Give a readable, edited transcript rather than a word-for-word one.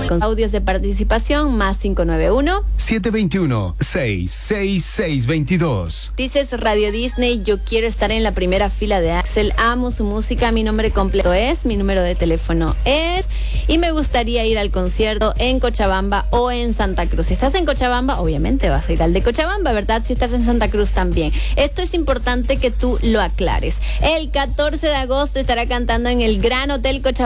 con audios de participación más 591 721 66622. Dices Radio Disney, yo quiero estar en la primera fila de Axel, amo su música, mi nombre completo es, mi número de teléfono es, y me gustaría ir al concierto en Cochabamba o en Santa Cruz. Si estás en Cochabamba, obviamente vas a ir al de Cochabamba, ¿verdad? Si estás en Santa Cruz también. Esto es importante que tú lo aclares. El 14 de agosto estará cantando en el Gran Hotel Cochabamba